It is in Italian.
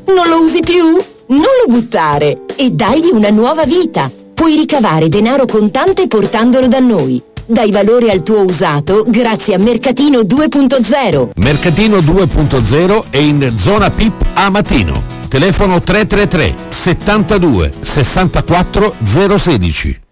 Non lo usi più? Non lo buttare e dagli una nuova vita. Puoi ricavare denaro contante portandolo da noi. Dai valore al tuo usato grazie a Mercatino 2.0. Mercatino 2.0 è in zona PIP a Matino. Telefono 333 72 64 016.